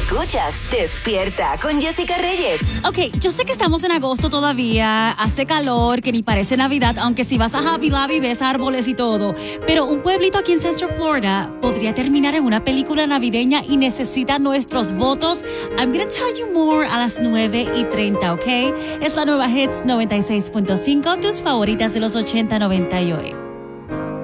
Escuchas Despierta con Jessica Reyes. Ok, yo sé que estamos en agosto todavía, hace calor, que ni parece Navidad, aunque si vas a Hobby Lobby ves árboles y todo. Pero un pueblito aquí en Central Florida podría terminar en una película navideña y necesita nuestros votos. I'm gonna tell you more a las 9:30, ¿ok? Es la nueva Hits 96.5, tus favoritas de los 80, 90 y hoy.